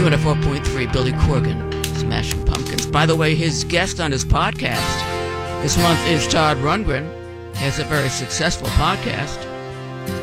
204.3, Billy Corgan, Smashing Pumpkins. By the way, his guest on his podcast this month is Todd Rundgren. He has a very successful podcast.